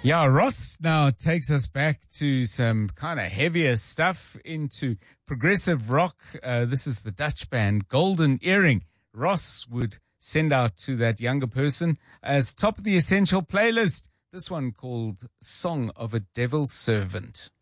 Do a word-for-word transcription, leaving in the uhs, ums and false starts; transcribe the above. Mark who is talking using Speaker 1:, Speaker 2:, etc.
Speaker 1: Yeah, Ross now takes us back to some kind of heavier stuff, into progressive rock. Uh, this is the Dutch band Golden Earring. Ross would send out to that younger person as top of the Essential playlist, this one called Song of a Devil's Servant.